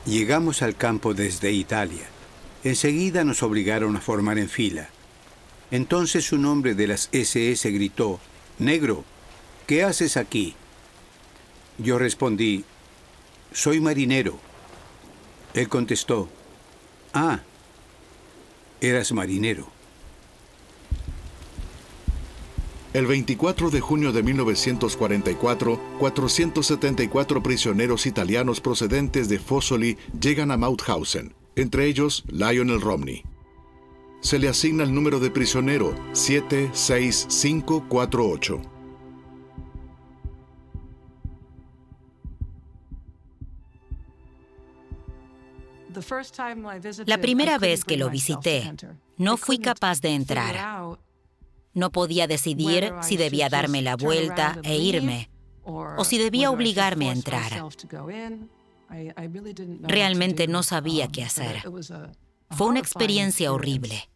Llegamos al campo desde Italia. Enseguida nos obligaron a formar en fila. Entonces un hombre de las SS gritó: «Negro, ¿qué haces aquí?». Yo respondí: «Soy marinero». Él contestó: «Ah, eras marinero». El 24 de junio de 1944, 474 prisioneros italianos procedentes de Fossoli llegan a Mauthausen, entre ellos Lionel Romney. Se le asigna el número de prisionero 76548. La primera vez que lo visité, no fui capaz de entrar. No podía decidir si debía darme la vuelta e irme, o si debía obligarme a entrar. Realmente no sabía qué hacer. Fue una experiencia horrible.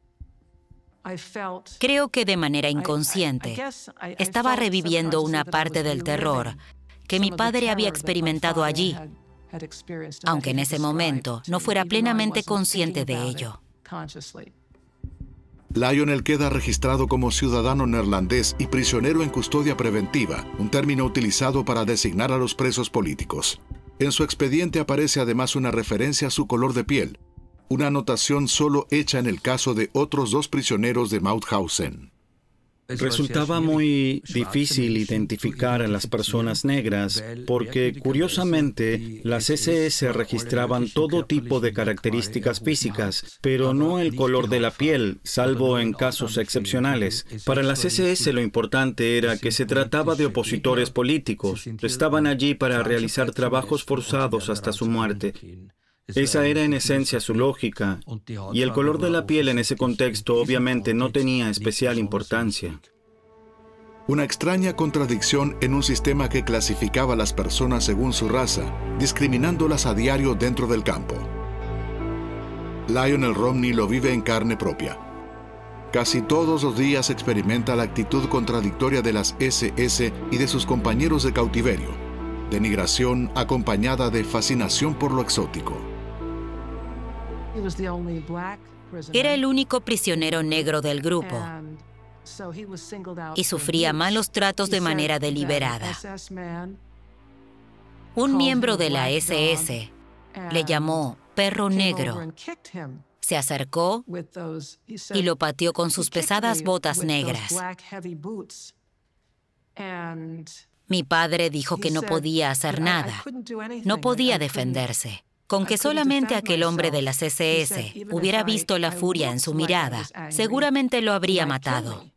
Creo que de manera inconsciente estaba reviviendo una parte del terror que mi padre había experimentado allí, aunque en ese momento no fuera plenamente consciente de ello. Lionel queda registrado como ciudadano neerlandés y prisionero en custodia preventiva, un término utilizado para designar a los presos políticos. En su expediente aparece además una referencia a su color de piel, una anotación solo hecha en el caso de otros 2 prisioneros de Mauthausen. Resultaba muy difícil identificar a las personas negras porque, curiosamente, las SS registraban todo tipo de características físicas, pero no el color de la piel, salvo en casos excepcionales. Para las SS lo importante era que se trataba de opositores políticos. Estaban allí para realizar trabajos forzados hasta su muerte. Esa era en esencia su lógica, y el color de la piel en ese contexto obviamente no tenía especial importancia. Una extraña contradicción en un sistema que clasificaba a las personas según su raza, discriminándolas a diario dentro del campo. Lionel Romney lo vive en carne propia. Casi todos los días experimenta la actitud contradictoria de las SS y de sus compañeros de cautiverio, denigración acompañada de fascinación por lo exótico. Era el único prisionero negro del grupo y sufría malos tratos de manera deliberada. Un miembro de la SS le llamó perro negro. Se acercó y lo pateó con sus pesadas botas negras. Mi padre dijo que no podía hacer nada, no podía defenderse. Con que solamente aquel hombre de las SS hubiera visto la furia en su mirada, seguramente lo habría matado.